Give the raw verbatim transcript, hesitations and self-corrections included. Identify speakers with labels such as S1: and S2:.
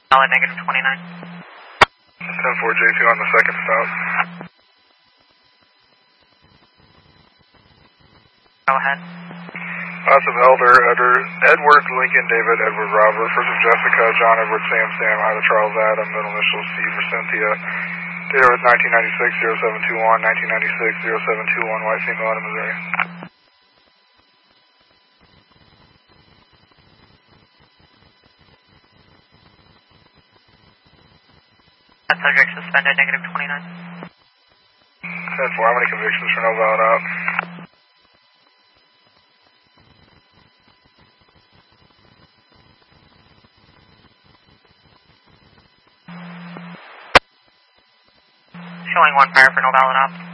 S1: Valid negative twenty-nine.
S2: ten four J two on the second stop.
S1: Go ahead.
S2: Lots of Elder, Edward, Edward, Lincoln, David, Edward, Robert. First of Jessica, John, Edward, Sam, Sam, Ida, Charles, Adam. Middle initial C for Cynthia. Date of birth nineteen ninety-six, zero seven two one, nineteen ninety-six, zero seven two one, white female out of Missouri.
S1: That subject suspended, negative twenty-nine.
S2: ten four, how many convictions for no valid out?
S1: Showing one fire for no valid op.